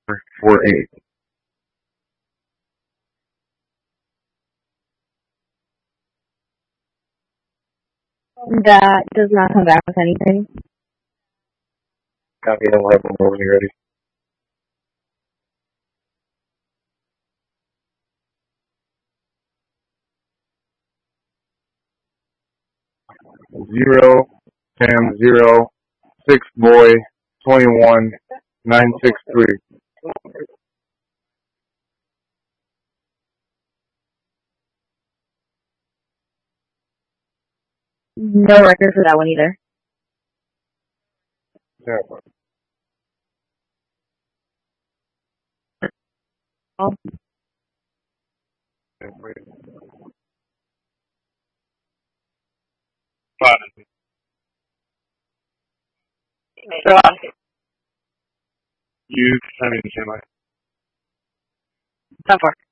48. That does not come back with anything. Copy, and we'll have one more when you're ready. Zero, 10, 0, 6 boy, 21, 963. No record for that one either. Yeah. Oh. You send me the 10-4.